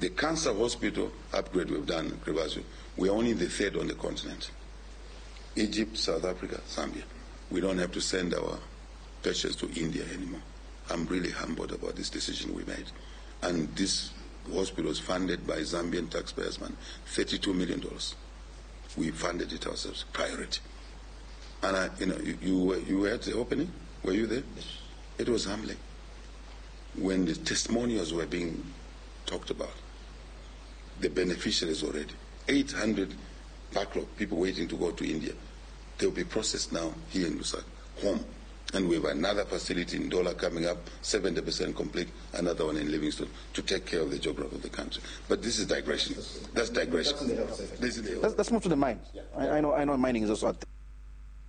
The cancer hospital upgrade we've done in Kribazio, we're only the third on the continent. Egypt, South Africa, Zambia. We don't have to send our patients to India anymore. I'm really humbled about this decision we made. And this hospital is funded by Zambian taxpayers, man, $32 million. We funded it ourselves, priority. And you were at the opening? Were you there? Yes. It was humbling. When the testimonials were being talked about, the beneficiaries already, 800 backlog, people waiting to go to India. They'll be processed now here in Lusaka, home. And we have another facility in Dola coming up, 70% complete, another one in Livingstone, to take care of the geography of the country. But this is digression. That's digression. That's in the health sector. This is the health. Let's move to the mines. Yeah. I know mining is also at